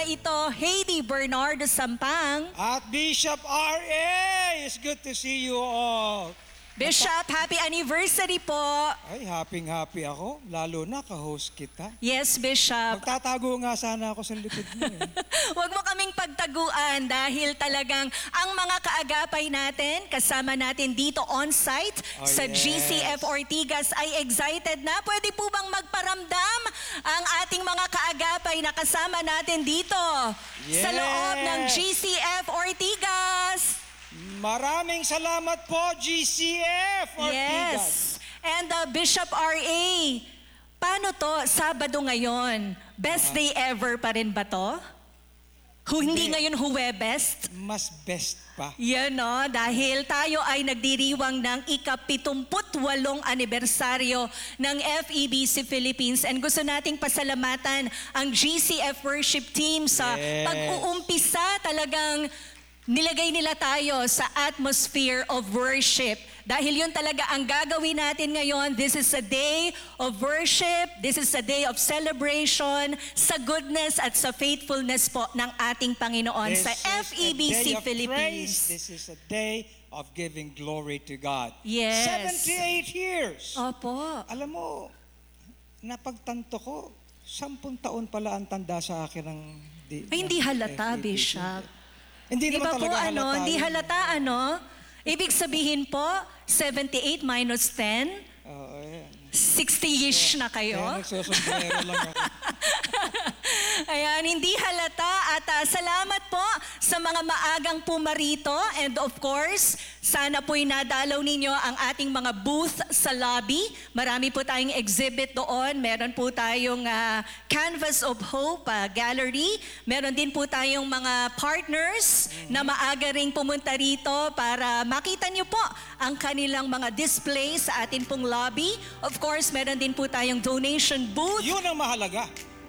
na ito, Hailey Bernardo Sampang. At Bishop R.A. It's good to see you all. Bishop, happy anniversary po. Ay, happy ako. Lalo na ka-host kita. Yes, Bishop. Magtatago nga sana ako sa likod mo eh. Huwag mo kaming pagtaguan dahil talagang ang mga kaagapay natin, kasama natin dito on-site sa yes. GCF Ortigas ay excited na. Pwede po bang magparamdam ang ating mga kaagapay na kasama natin dito sa loob ng GCF Ortigas? Maraming salamat po, GCF Ortigas. Yes. And Bishop R.A., paano to? Sabado ngayon. Best day ever pa rin ba to? Hindi ngayon Huwebes? Mas best pa. Yan no, dahil tayo ay nagdiriwang ng ika-78 anibersaryo ng FEBC Philippines and gusto nating pasalamatan ang GCF Worship Team sa pag-uumpisa. Talagang nilagay nila tayo sa atmosphere of worship. Dahil yun talaga ang gagawin natin ngayon. This is a day of worship. This is a day of celebration sa goodness at sa faithfulness po ng ating Panginoon sa FEBC Philippines. This is a day of giving glory to God. Yes. 78 years. Opo. Alam mo, napagtanto ko, 10 taon pala ang tanda sa akin ng Ay, hindi halata, FEBC. Bishop. Hindi Di ba naman po talaga ano, halata. hindi halata ano? Ibig sabihin po, 78 minus 10, Oo, yan. 60-ish na kayo. Kaya nagsusumbrero lang ako. Ayan, hindi halata at salamat po sa mga maagang pumarito and of course, sana po'y nadalaw ninyo ang ating mga booth sa lobby. Marami po tayong exhibit doon. Meron po tayong Canvas of Hope gallery. Meron din po tayong mga partners na maaga ring pumunta rito para makita nyo po ang kanilang mga display sa atin pong lobby. Of course, meron din po tayong donation booth. Yun ang mahalaga.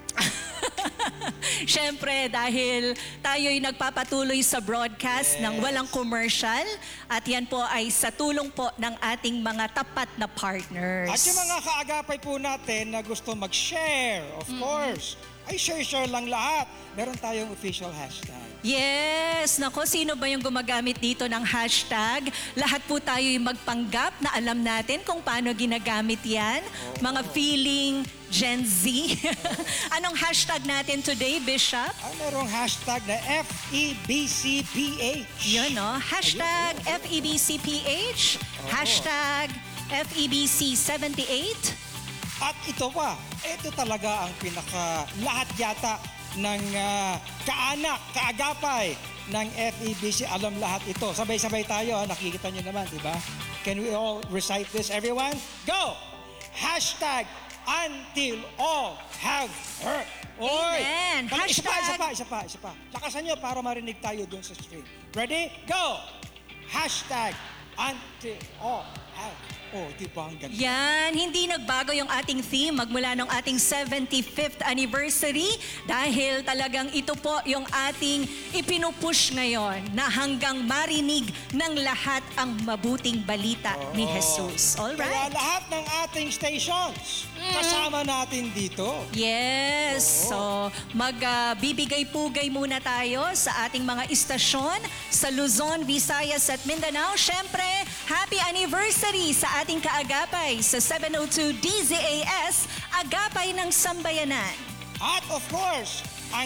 Siyempre, dahil tayo'y nagpapatuloy sa broadcast ng walang commercial at yan po ay sa tulong po ng ating mga tapat na partners. At yung mga kaagapay po natin na gusto mag-share, of course, ay share lang lahat. Meron tayong official hashtag. Yes! Nako, sino ba yung gumagamit dito ng hashtag? Lahat po tayo'y magpanggap na alam natin kung paano ginagamit yan. Mga feeling Gen Z. Anong hashtag natin today, Bishop? Merong hashtag na FEBCPH. Yun, no? Hashtag FEBCPH. Hashtag FEBC78. At ito pa, ito talaga ang pinaka lahat yata ng kaanak, kaagapay ng FEBC. Alam lahat ito. Sabay-sabay tayo, nakikita nyo naman, di ba? Can we all recite this, everyone? Go! Hashtag until all have heard. Oy! Amen. Isa Hashtag- pa. Lakasan nyo para marinig tayo dun sa screen. Ready? Go! Hashtag until all have heard. Oh, di ba ang ganda? Yan, hindi nagbago yung ating theme magmula nung ating 75th anniversary dahil talagang ito po yung ating ipinupush ngayon na hanggang marinig ng lahat ang mabuting balita ni Jesus. Kaya Alright? lahat ng ating stations, kasama natin dito. Yes, so magbibigay-pugay muna tayo sa ating mga istasyon sa Luzon, Visayas at Mindanao. Siyempre, happy anniversary sa ating kaagapay sa 702 DZAS, Agapay ng Sambayanan. At of course, ang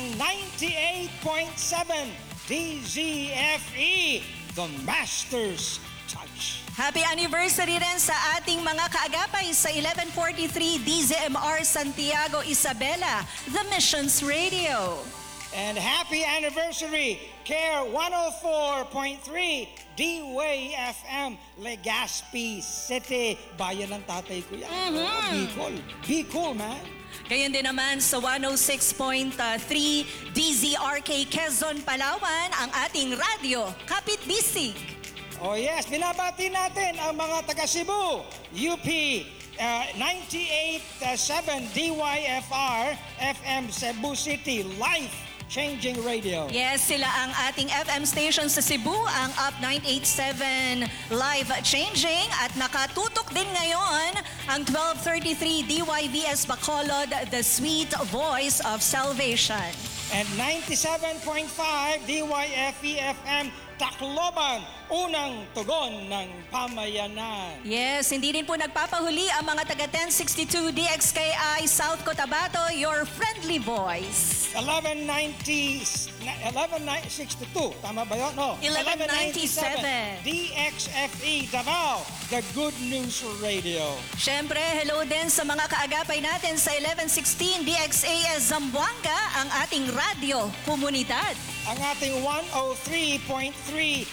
98.7 DZFE, The Master's Touch. Happy anniversary rin sa ating mga kaagapay sa 1143 DZMR Santiago, Isabela, The Missions Radio. And happy anniversary, CARE 104.3 D-Way FM, Legazpi City. Bayan ng tatay ko yan. Bicol. Bicol, man. Gayon din naman sa 106.3 DZRK Quezon, Palawan, ang ating radyo, Kapit Bisig. Oh yes, binabati natin ang mga taga Cebu, UP 98.7 DYFR FM Cebu City, Life Changing Radio. Yes, sila ang ating FM station sa Cebu, ang Up 987 Live Changing at nakatutok din ngayon ang 1233 DYVS Bacolod, The Sweet Voice of Salvation. and 97.5 DYFE-FM Tacloban, unang tugon ng pamayanan. Yes, hindi din po nagpapahuli ang mga taga 1062 DXKI South Cotabato, your friendly voice. 1162, tama ba yun? No. 1197. DXFE Davao, the Good News Radio. Siyempre, hello din sa mga kaagapay natin sa 1116 DXAS Zamboanga, ang ating radyo komunidad. Ang ating 103.3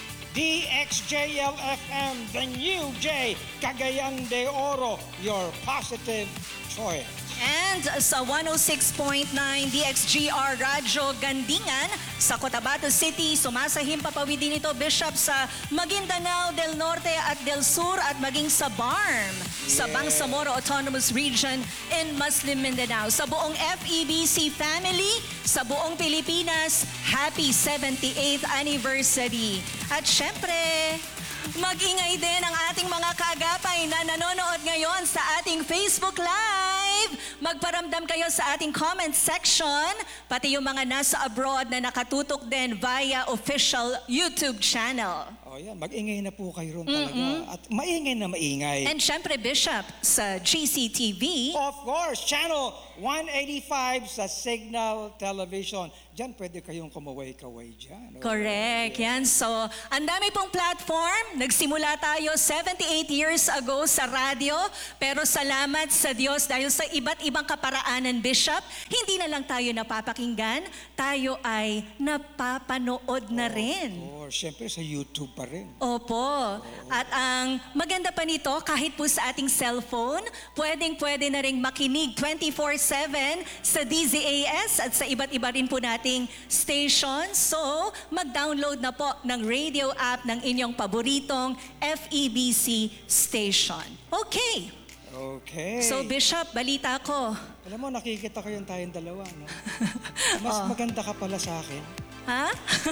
DXJL-FM, the New J, Cagayan de Oro, your positive choice. And sa 106.9 DXGR Radyo Gandingan sa Cotabato City, sumasahim papawid din ito, Bishop, sa Maguindanao del Norte at del Sur at maging sa BARM, sa Bangsamoro Autonomous Region in Muslim Mindanao. Sa buong FEBC family, sa buong Pilipinas, happy 78th anniversary. At syempre, mag-ingay din ang ating mga kaagapay na nanonood ngayon sa ating Facebook Live. Magparamdam kayo sa ating comment section, pati yung mga nasa abroad na nakatutok din via official YouTube channel. Oh, yan. Mag-ingay na po kayo ron talaga. At maingay na maingay. And syempre, Bishop, sa GCTV, Of course, channel 185 sa Signal Television. Diyan pwede kayong kumaway-kaway dyan. correct. Yan. So, ang dami pong platform. Nagsimula tayo 78 years ago sa radyo. Pero salamat sa Diyos dahil sa iba't ibang kaparaanan, Bishop, hindi na lang tayo napapakinggan. Tayo ay napapanood na rin. Or syempre sa YouTube pa rin. Opo. At ang maganda pa nito, kahit po sa ating cellphone, pwede na rin makinig 24/7 sa DZAS at sa iba't iba rin po nating station. So, mag-download na po ng radio app ng inyong paboritong FEBC station. Okay. Okay. So, Bishop, balita ko. Alam mo, nakikita ko yung tayong dalawa, no? Mas maganda ka pala sa akin. Ha?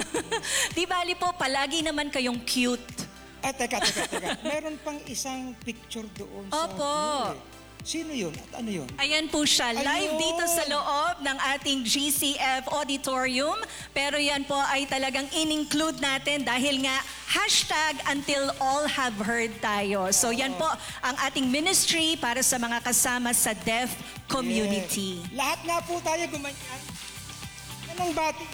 Di bali po, palagi naman kayong cute. Teka. Meron pang isang picture doon Opo. sa view, eh. Sino yun at ano yun? Ayan po siya, live Ayun! dito sa loob ng ating GCF Auditorium. Pero yan po ay talagang in-include natin dahil nga hashtag until all have heard tayo. So yan po ang ating ministry para sa mga kasama sa deaf community. Yes. Lahat nga po tayo gumanyan. Yan ang bati.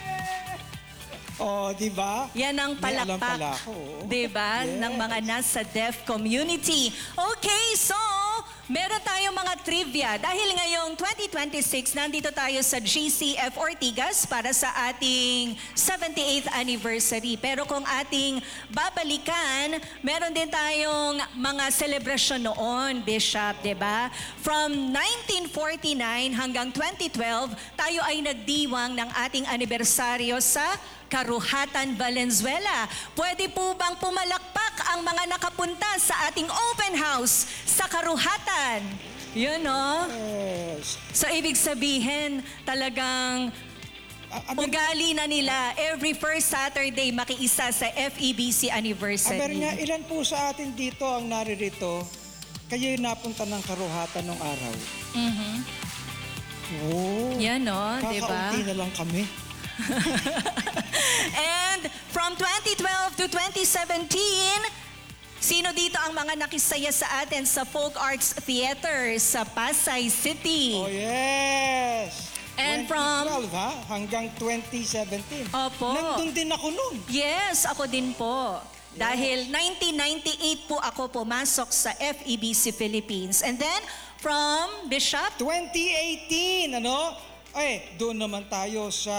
Oh, di ba? Yan ang May alam palakpak, pala ako, oh. di ba, Yes. ng mga nasa deaf community. Okay, so meron tayong mga trivia. Dahil ngayong 2026, nandito tayo sa GCF Ortigas para sa ating 78th anniversary. Pero kung ating babalikan, meron din tayong mga selebrasyon noon, Bishop, di ba? From 1949 hanggang 2012, tayo ay nagdiwang ng ating anibersaryo sa Karuhatan, Valenzuela. Pwede po bang pumalakpak ang mga nakapunta sa ating open house sa Karuhatan? Yun, no? Yes. So, ibig sabihin, talagang ugali na nila every first Saturday makiisa sa FEBC anniversary. Aber nga, ilan po sa atin dito ang naririto, kayo yung napunta ng Karuhatan nung araw? Oh, Yan, no? Diba? kakaunti na lang kami. And from 2012 to 2017, sino dito ang mga nakisaya sa atin sa Folk Arts Theater sa Pasay City? Oh, yes. And 2012, ha? Hanggang 2017. Opo. Nandun din ako nun. Yes, ako din po. Dahil 1998 po ako pumasok sa FEBC Philippines. And then, from Bishop, 2018, ano? Ay, doon naman tayo sa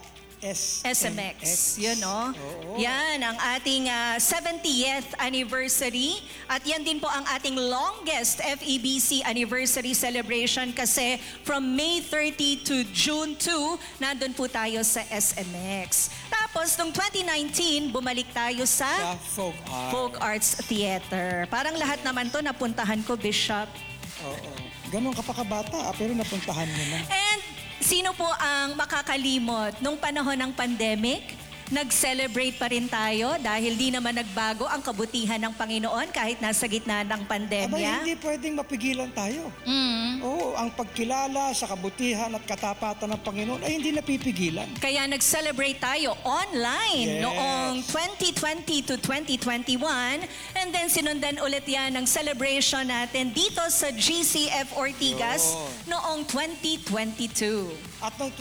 SMX. Yun, no? Oo. Yan, ang ating 70th anniversary. At yan din po ang ating longest FEBC anniversary celebration kasi from May 30 to June 2, nandun po tayo sa SMX. Tapos, noong 2019, bumalik tayo Sa sa Folk Art. Folk Arts Theater. Parang lahat naman to napuntahan ko, Bishop. Oo. Ganon ka pa kabata, pero napuntahan mo na. And sino po ang makakalimot nung panahon ng pandemic nag-celebrate pa rin tayo dahil di naman nagbago ang kabutihan ng Panginoon kahit nasa gitna ng Abay, pandemya. hindi pwedeng mapigilan tayo. Mm. Oo, ang pagkilala sa kabutihan at katapatan ng Panginoon ay hindi napipigilan. Kaya nag-celebrate tayo online Yes. noong 2020 to 2021 and then sinundan ulit yan ng celebration natin dito sa GCF Ortigas Yun. noong 2022. At noong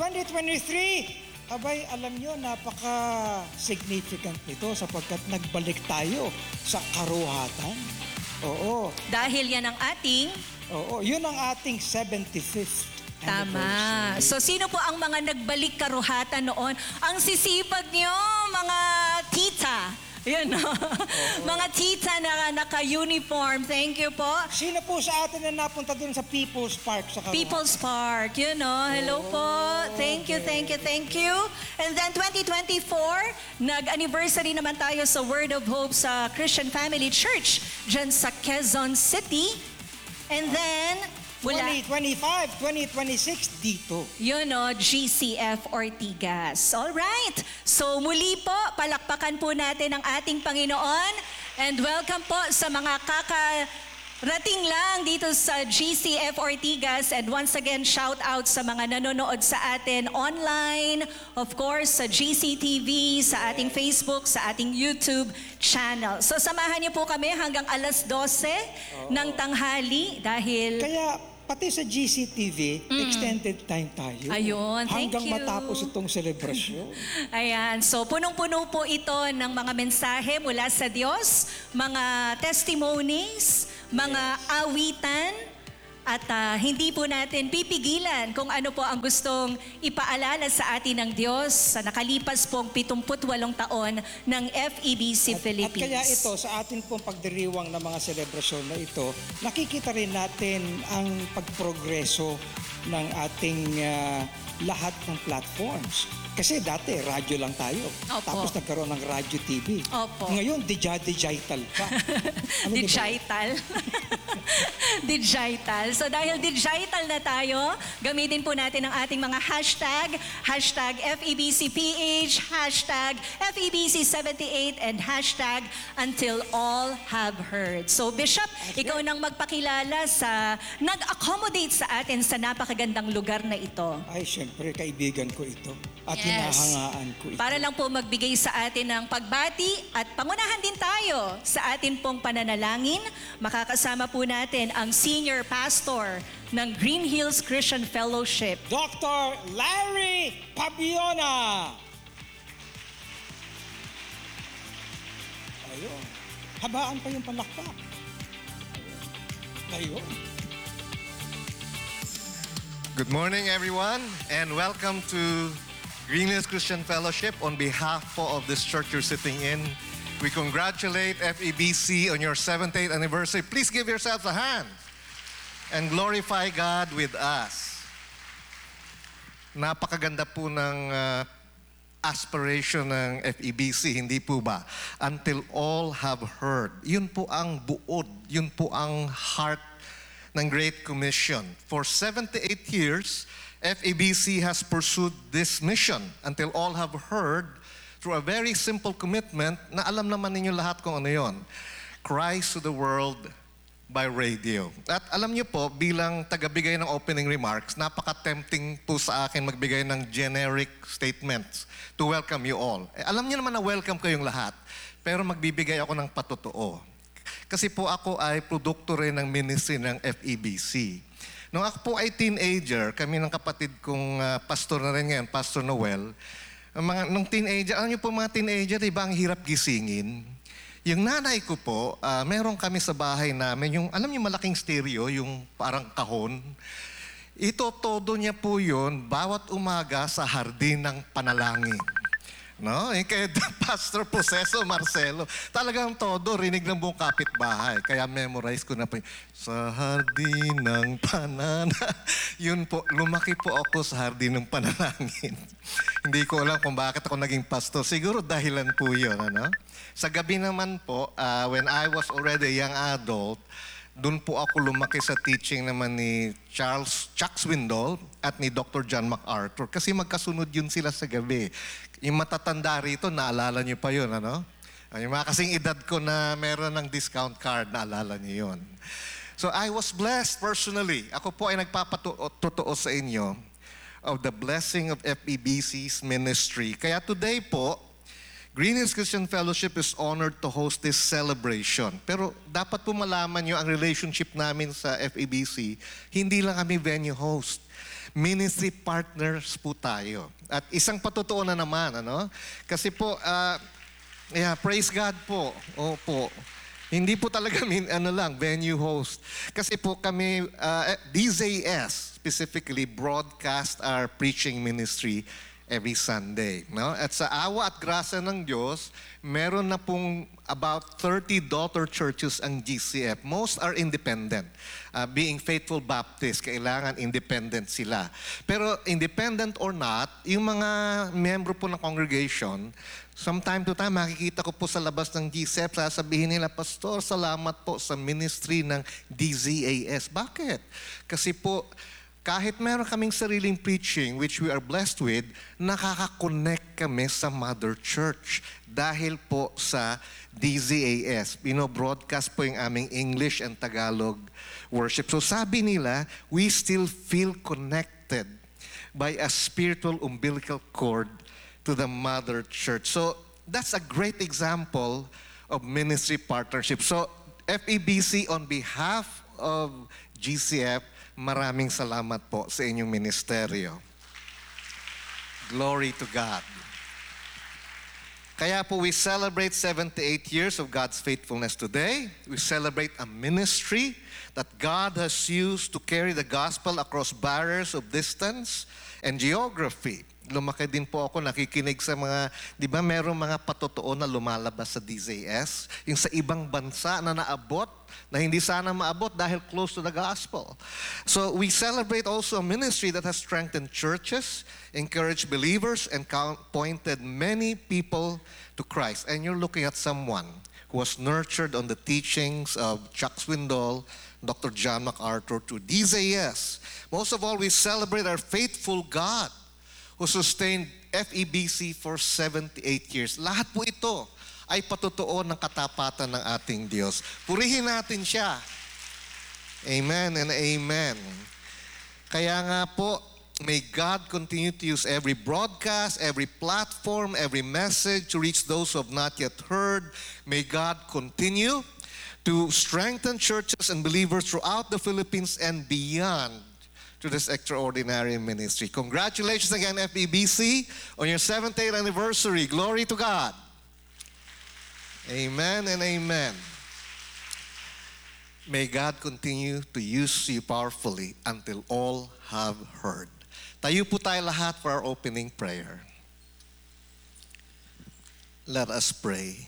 2023, abay, alam nyo, napaka-significant nito sapagkat nagbalik tayo sa karuhatan. Oo, Dahil yan ang ating yun ang ating 75th tama. anniversary. So sino po ang mga nagbalik karuhatan noon? Ang sisipag nyo, mga tita. Yan, no? Mga tita na naka-uniform. Thank you po. Sino po sa atin na napunta dun sa People's Park sa karuhatan? People's Park, you know. Hello po. Thank you, thank you, thank you. And then 2024, nag-anniversary naman tayo sa Word of Hope sa Christian Family Church dyan sa Quezon City. And then, wala. 2025, 2026 dito. Yun o, GCF Ortigas. Alright. So muli po, palakpakan po natin ang ating Panginoon. And welcome po sa mga kakarating lang dito sa GCF Ortigas. And once again, shout out sa mga nanonood sa atin online. Of course, sa GCTV, sa ating Facebook, sa ating YouTube channel. So samahan niyo po kami hanggang alas 12 ng tanghali dahil... Kaya pati sa GCTV, extended time tayo. Ayun, thank hanggang you. matapos itong selebrasyon. Ayan, so punong-puno po ito ng mga mensahe mula sa Diyos, mga testimonies, mga awitan, at hindi po natin pipigilan kung ano po ang gustong ipaalala sa atin ng Diyos sa nakalipas pong 78 taon ng FEBC Philippines. At kaya ito, sa atin pong pagdiriwang ng mga selebrasyon na ito, nakikita rin natin ang pagprogreso ng ating lahat ng platforms. Kasi dati, radyo lang tayo. Opo. Tapos nagkaroon ng radyo TV. Opo. Ngayon, digital pa. Ano di ba? Digital. Digital. So dahil digital na tayo, gamitin po natin ang ating mga hashtag, hashtag FEBCPH, hashtag FEBC78, and hashtag until all have heard. So Bishop, ikaw nang magpakilala sa nag-accommodate sa atin sa napakagandang lugar na ito. Ay, syempre, kaibigan ko ito. At Yes. hinahangaan ko ito. Para lang po magbigay sa atin ng pagbati at pangunahan din tayo sa atin pong pananalangin. Makakasama po natin ang Senior Pastor ng Green Hills Christian Fellowship. Dr. Larry Pabiona. Ayun. Habaan pa yung palakpak. Ayun. Good morning, everyone, and welcome to Green Hills Christian Fellowship. On behalf po of this church you're sitting in, we congratulate FEBC on your 78th anniversary. Please give yourselves a hand and glorify God with us. Napakaganda po ng aspiration ng FEBC, hindi po ba? Until all have heard. Yun po ang buod, yun po ang heart ng Great Commission. For 78 years, FEBC has pursued this mission until all have heard through a very simple commitment na alam naman ninyo lahat kung ano yon. Christ to the world by radio. At alam niyo po, bilang tagabigay ng opening remarks, napaka-tempting po sa akin magbigay ng generic statements to welcome you all. Alam niyo naman na welcome kayong lahat, pero magbibigay ako ng patotoo. Kasi po ako ay produkto rin ng ministry ng FEBC. Nung ako po ay teenager, kami ng kapatid kong pastor na rin ngayon, Pastor Noel, nung teenager, alam niyo po mga teenager, diba ang hirap gisingin? Yung nanay ko po, meron kami sa bahay namin, yung, alam niyo malaking stereo, yung parang kahon. Ito, todo niya po yun, bawat umaga sa hardin ng panalangin. No? Kaya Pastor Poseso Marcelo, talagang todo, rinig ng buong kapitbahay. Kaya memorize ko na po, sa hardin ng panana. Yun po, lumaki po ako sa hardin ng panalangin. Hindi ko alam kung bakit ako naging pastor. Siguro dahilan po yun, ano? Sa gabi naman po, when I was already a young adult, Doon po ako lumaki sa teaching naman ni Chuck Swindoll at ni Dr. John MacArthur. Kasi magkasunod yun sila sa gabi. Yung matatanda rito, naalala niyo pa yun, ano? Yung mga kasing edad ko na meron ng discount card, naalala niyo yun. So I was blessed personally. Ako po ay nagpapatotoo sa inyo of the blessing of FEBC's ministry. Kaya today po, Green Hills Christian Fellowship is honored to host this celebration. Pero dapat po malaman nyo ang relationship namin sa FEBC, hindi lang kami venue host. Ministry partners po tayo. At isang patotoo na naman, ano? Kasi po, praise God po. Opo. Hindi po talaga venue host. Kasi po kami, DZS specifically broadcast our preaching ministry every Sunday. No? At sa awa at grasya ng Diyos, meron na pong about 30 daughter churches ang GCF. Most are independent. Being Faithful Baptist, kailangan independent sila. Pero independent or not, yung mga membro po ng congregation, from time to time, makikita ko po sa labas ng GCF, sasabihin nila, Pastor, salamat po sa ministry ng DZAS. Bakit? Kasi po, kahit meron kaming sariling preaching, which we are blessed with, nakaka-connect kami sa Mother Church dahil po sa DZAS. Broadcast po yung aming English and Tagalog worship. So sabi nila, we still feel connected by a spiritual umbilical cord to the Mother Church. So that's a great example of ministry partnership. So FEBC, on behalf of GCF, maraming salamat po sa inyong ministeryo. Glory to God. Kaya po we celebrate 78 years of God's faithfulness today. We celebrate a ministry that God has used to carry the gospel across barriers of distance and geography. Lumaki din po ako, nakikinig sa mga, di ba merong mga patotoo na lumalabas sa DZS, yung sa ibang bansa na naabot, na hindi sana maabot dahil close to the gospel. So we celebrate also a ministry that has strengthened churches, encouraged believers, and pointed many people to Christ. And you're looking at someone who was nurtured on the teachings of Chuck Swindoll, Dr. John MacArthur, to DZS. Most of all, we celebrate our faithful God who sustained FEBC for 78 years. Lahat po ito ay patotoo ng katapatan ng ating Diyos. Purihin natin siya. Amen and amen. Kaya nga po, may God continue to use every broadcast, every platform, every message to reach those who have not yet heard. May God continue to strengthen churches and believers throughout the Philippines and beyond to this extraordinary ministry. Congratulations again, FEBC, on your 7th anniversary. Glory to God. Amen and amen. May God continue to use you powerfully until all have heard. Tayo po tayo lahat for our opening prayer. Let us pray.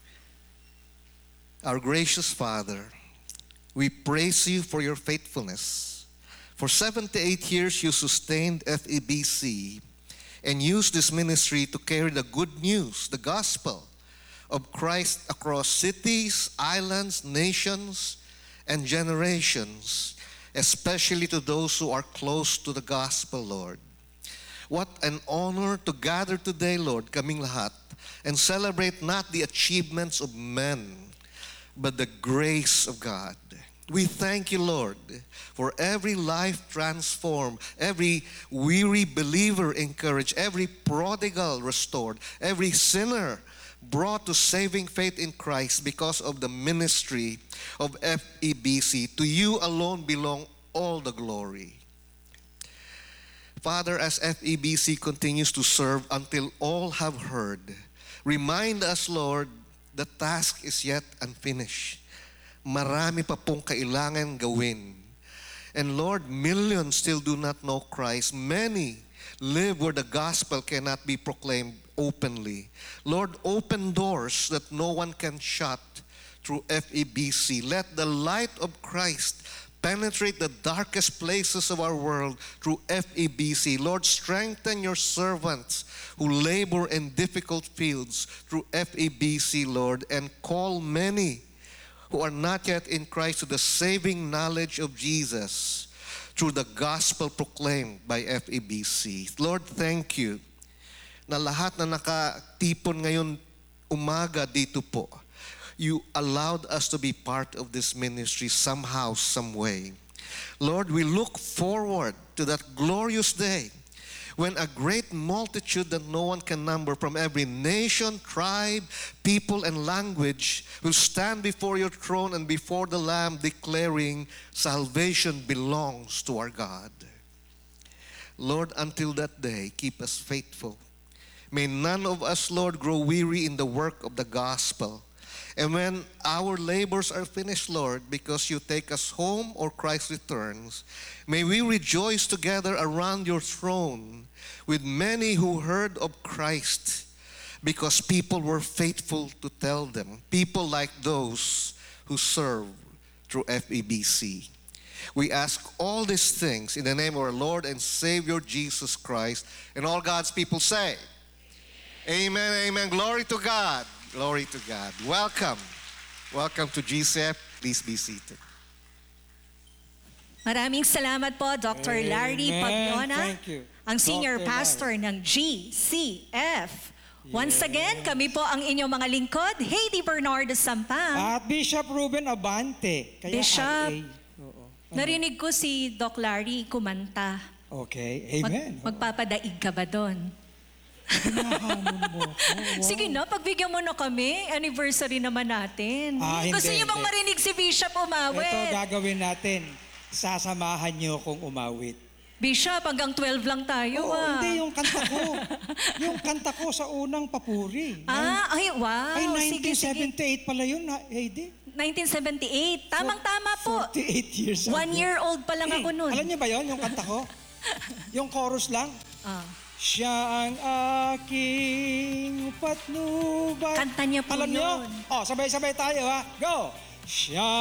Our gracious Father, we praise you for your faithfulness. For 78 years, you sustained FEBC and used this ministry to carry the good news, the gospel of Christ across cities, islands, nations, and generations, especially to those who are close to the gospel, Lord. What an honor to gather today, Lord, kaming lahat, and celebrate not the achievements of men, but the grace of God. We thank you, Lord, for every life transformed, every weary believer encouraged, every prodigal restored, every sinner brought to saving faith in Christ because of the ministry of FEBC. To you alone belong all the glory. Father, as FEBC continues to serve until all have heard, remind us, Lord, the task is yet unfinished. Marami pa pong kailangan gawin. And Lord, millions still do not know Christ. Many live where the gospel cannot be proclaimed openly. Lord, open doors that no one can shut through FEBC. Let the light of Christ penetrate the darkest places of our world through FEBC. Lord, strengthen your servants who labor in difficult fields through FEBC, Lord, and call many who are not yet in Christ to the saving knowledge of Jesus through the gospel proclaimed by FEBC. Lord, thank you na lahat na nakatipon ngayon umaga dito po, you allowed us to be part of this ministry somehow, some way. Lord, we look forward to that glorious day when a great multitude that no one can number from every nation, tribe, people, and language will stand before your throne and before the Lamb declaring salvation belongs to our God. Lord, until that day, keep us faithful. May none of us, Lord, grow weary in the work of the gospel. And when our labors are finished, Lord, because you take us home or Christ returns, may we rejoice together around your throne with many who heard of Christ because people were faithful to tell them. People like those who serve through FEBC. We ask all these things in the name of our Lord and Savior Jesus Christ. And all God's people say, Amen, amen. Glory to God. Glory to God. Welcome. Welcome to GCF. Please be seated. Maraming salamat po, Dr. Larry Amen. Pagliona, Thank you. ang Senior Dr. Pastor ng GCF. Once again, kami po ang inyong mga lingkod, Heidi Bernardo Sampang. At Bishop Ruben Abante. Kaya Bishop. RA. Oo. Narinig ko si Doc Larry kumanta. Okay, amen. Magpapadaig ka ba doon? Hinahamon mo ko. Wow. Sige na, pagbigyan mo na kami. Anniversary naman natin. Hindi, Gusto niyo bang hindi. marinig si Bishop Ito umawit? gagawin natin. Sasamahan niyo kong umawit. Bishop, hanggang 12 lang tayo Oo, ah. hindi, yung kanta ko. Yung kanta ko sa unang papuri. Ay, wow. Ay, Sige, sige. 1978 pala yun, Heidi. 1978. Tamang-tama po. 48 years ago. 1 year old pa lang ako nun. Alam niyo ba yon yung kanta ko? Yung chorus lang. Ah. Siya ang aking patnubay. Kanta niya po Alam niyo? yun. Sabay-sabay tayo ha. Go! Siya